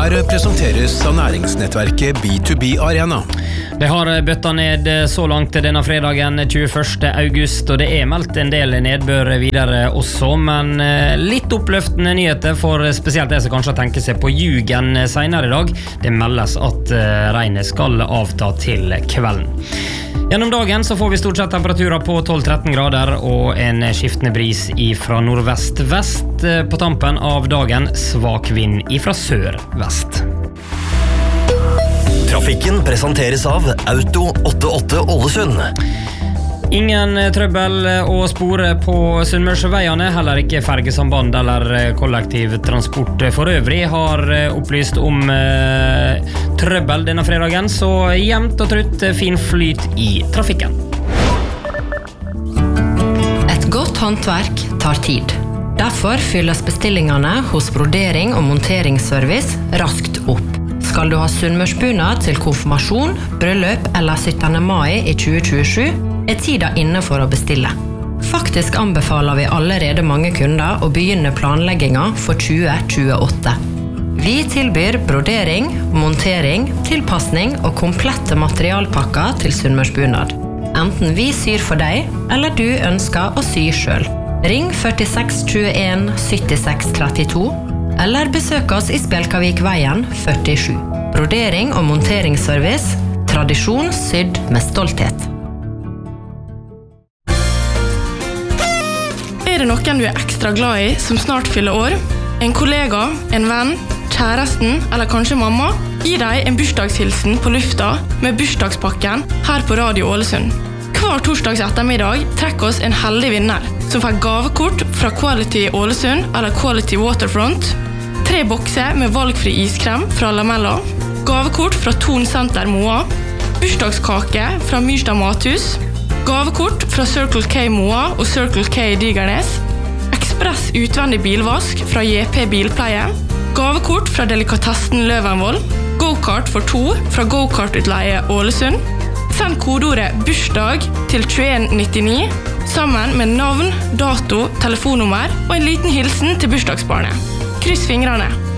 Her presenteres av næringsnettverket B2B Arena. Det har bøtta ned så langt denne fredagen 21. august, og det meldt en del nedbør videre også, men litt oppløftende nyheter for spesielt det som kanskje tenker seg på Ljugen senere i dag. Det meldes at regnet skal avta til kvelden. Gjennom dagen så får vi stort sett temperaturer på 12-13 grader og en skiftende bris fra nordvest-vest. På tampen av dagen svak vind fra sør-vest. Trafikken presenteres av Auto 88 Ålesund. Ingen trøbbel å spore på Sunnmørsveiene, heller ikke fergesamband eller kollektiv transport for øvrig har opplyst om trøbbel denne fredagen, så jevnt og trutt fin flyt i trafikken. Et godt håndverk tar tid. Derfor fylles bestillingene hos brodering- og monteringsservice raskt opp. Skal du ha sunnmørsbunad til konfirmasjon, bryllup eller 17. mai i 2027, tida inne for å bestille. Faktisk anbefaler vi allerede mange kunder å begynne planlegginga for 2028. Vi tilbyr brodering, montering, tilpassning og komplette materialpakker til sunnmørsbunad. Enten vi syr for deg, eller du ønsker å sy selv. Ring 46 21 76 32, eller besøk oss i Spjelkavikveien 47. Brodering- og monteringsservice. Tradisjon sydd med stolthet. Det noen du ekstra glad i som snart fyller år? En kollega, en venn, kjæresten eller kanskje mamma? Gi deg en bursdagshilsen på lufta med bursdagspakken her på Radio Ålesund. Hver torsdags ettermiddag trekker oss en heldig vinner som får gavekort fra Quality Ålesund eller Quality Waterfront, 3 bokser med valgfri iskrem fra Lamella, gavekort fra Ton Center Moa, bursdagskake fra Myrstad Mathus, gavekort fra Circle K Moa og Circle K Digernes, ekspress utvendig bilvask fra JP Bilpleie, gavekort fra Delikatessen Løvenvoll, go-kart for 2 fra Go-kart-utleie Ålesund. Send kodeordet bursdag til 2199 sammen med navn, dato, telefonnummer og en liten hilsen til bursdagsbarnet. Kryss fingrene!